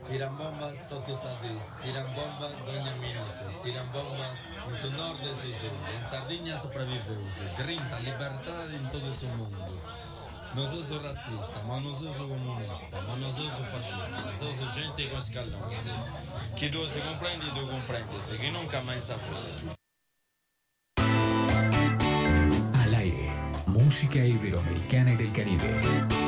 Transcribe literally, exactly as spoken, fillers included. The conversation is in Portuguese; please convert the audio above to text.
Tiran bombas todos a día, tiran bombas doña minuto, tiran bombas no su norte e su sul, en Sardegna sopravviveuse, grinta, liberdade in todo su mundo. Non so su razzista, ma non so su comunista, ma non so su fascista, so su gente con scaldoni. Chi tu si comprendi, tu comprendi, chi nunca mai sa così. Al aire, música iberoamericana y del Caribe.